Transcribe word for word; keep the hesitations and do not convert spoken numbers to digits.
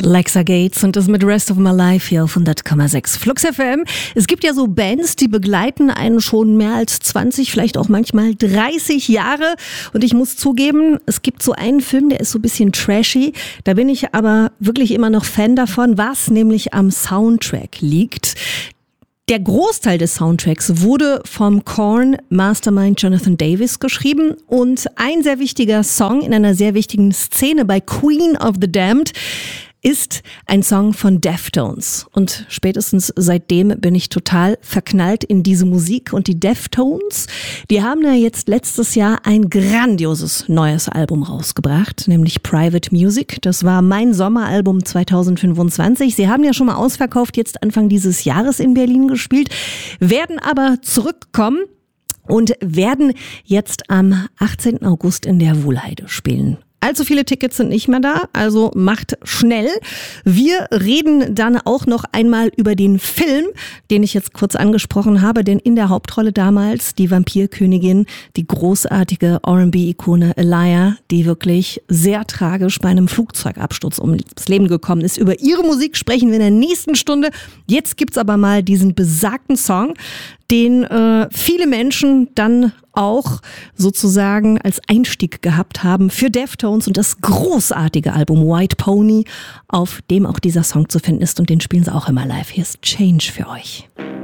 Lexa Gates und das mit Rest of My Life hier auf hundert Komma sechs Flux F M. Es gibt ja so Bands, die begleiten einen schon mehr als zwanzig, vielleicht auch manchmal dreißig Jahre. Und ich muss zugeben, es gibt so einen Film, der ist so ein bisschen trashy. Da bin ich aber wirklich immer noch Fan davon, was nämlich am Soundtrack liegt. Der Großteil des Soundtracks wurde vom Korn Mastermind Jonathan Davis geschrieben und ein sehr wichtiger Song in einer sehr wichtigen Szene bei Queen of the Damned ist ein Song von Deftones. Und spätestens seitdem bin ich total verknallt in diese Musik. Und die Deftones, die haben ja jetzt letztes Jahr ein grandioses neues Album rausgebracht, nämlich Private Music. Das war mein Sommeralbum zwanzig fünfundzwanzig. Sie haben ja schon mal ausverkauft, jetzt Anfang dieses Jahres in Berlin gespielt, werden aber zurückkommen und werden jetzt am achtzehnten August in der Wuhlheide spielen. Allzu viele Tickets sind nicht mehr da, also macht schnell. Wir reden dann auch noch einmal über den Film, den ich jetzt kurz angesprochen habe, denn in der Hauptrolle damals die Vampirkönigin, die großartige R and B-Ikone Aaliyah, die wirklich sehr tragisch bei einem Flugzeugabsturz ums Leben gekommen ist. Über ihre Musik sprechen wir in der nächsten Stunde. Jetzt gibt's aber mal diesen besagten Song, den äh, viele Menschen dann auch sozusagen als Einstieg gehabt haben für Deftones und das großartige Album White Pony, auf dem auch dieser Song zu finden ist, und den spielen sie auch immer live. Hier ist Change für euch.